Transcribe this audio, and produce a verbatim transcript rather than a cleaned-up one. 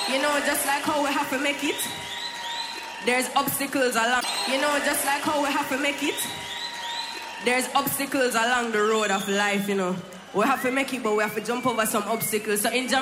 You know, just like how we have to make it, there's obstacles along. You know, just like how we have to make it, there's obstacles along the road of life, you know. We have to make it, but we have to jump over some obstacles. So in Jamaica,